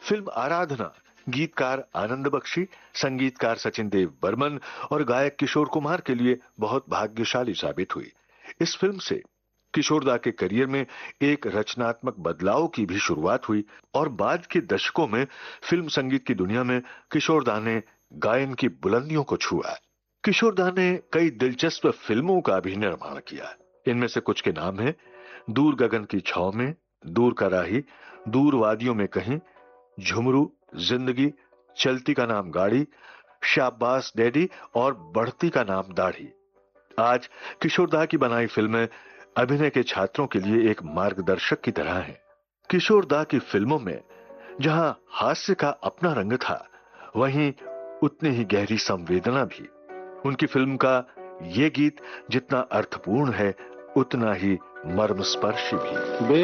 Film आराधना गीतकार आनंद बख्शी, संगीतकार सचिन देव बर्मन और गायक किशोर कुमार के लिए बहुत भाग्यशाली साबित हुई। इस फिल्म से किशोर दा के करियर में एक रचनात्मक बदलाव की भी शुरुआत हुई और बाद के दशकों में फिल्म संगीत की दुनिया में किशोर दा ने गायन की बुलंदियों को छुआ। किशोर दा ने कई दिलचस्प फिल्मों का भी निर्माण किया। इनमें से कुछ के नाम हैं दूर गगन की छाव में, दूर का राही, दूर वादियों में कहीं, झुमरू, जिंदगी, चलती का नाम गाड़ी, शाबाश डैडी और बढ़ती का नाम दाढ़ी। आज किशोर दा की बनाई फिल्में अभिनय के छात्रों के लिए एक मार्गदर्शक की तरह हैं। किशोर दा की फिल्मों में जहां हास्य का अपना रंग था, वहीं उतनी ही गहरी संवेदना भी। उनकी फिल्म का ये गीत जितना अर्थपूर्ण है, उतना ही मर्मस्पर्शी भी।